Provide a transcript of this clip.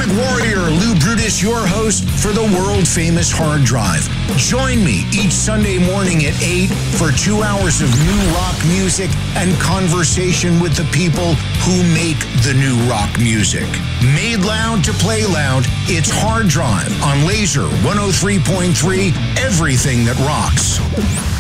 keyboard warrior Lou Brutus, your host for the world-famous Hard Drive. Join me each Sunday morning at 8 for 2 hours of new rock music and conversation with the people who make the new rock music. Made loud to play loud, it's Hard Drive on Laser 103.3, everything that rocks.